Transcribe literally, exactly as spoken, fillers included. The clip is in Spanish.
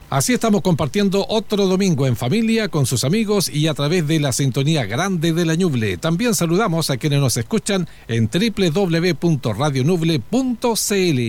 Así estamos compartiendo otro domingo en familia, con sus amigos y a través de la sintonía grande de la Ñuble. También saludamos a quienes nos escuchan en doble u doble u doble u punto radio ñuble punto c l.